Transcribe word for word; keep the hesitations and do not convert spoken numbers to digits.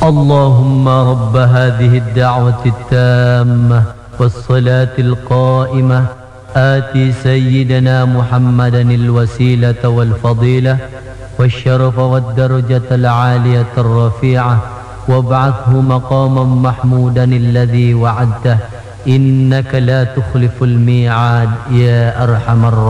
اللهم رب هذه الدعوة التامة والصلاة القائمة آتي سيدنا محمدا الوسيلة والفضيلة والشرف والدرجة العالية الرفيعة وابعثه مقاما محمودا الذي وعدته إنك لا تخلف الميعاد يا أرحم الراحمين.